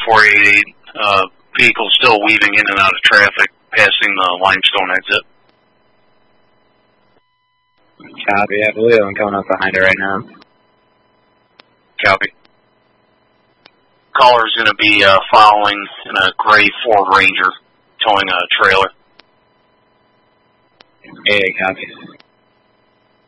488. Vehicles still weaving in and out of traffic, passing the Limestone exit. Copy. I believe I'm coming up behind it right now. Copy. Caller's going to be following in a gray Ford Ranger, towing a trailer. Yeah, copy.